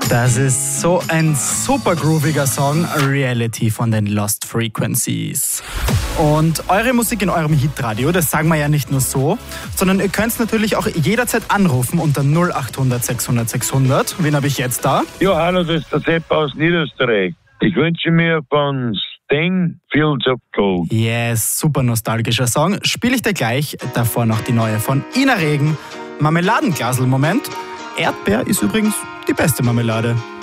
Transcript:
Das ist so ein super grooviger Song, Reality von den Lost Frequencies. Und eure Musik in eurem Hitradio, das sagen wir ja nicht nur so, sondern ihr könnt natürlich auch jederzeit anrufen unter 0800 600 600. Wen habe ich jetzt da? Ja, hallo, das ist der Sepp aus Niederösterreich. Ich wünsche mir von Sting Fields of Gold. Yes, super nostalgischer Song. Spiele ich dir gleich. Davor noch die neue von Ina Regen. Marmeladenglasel, Moment. Erdbeer ist übrigens die beste Marmelade.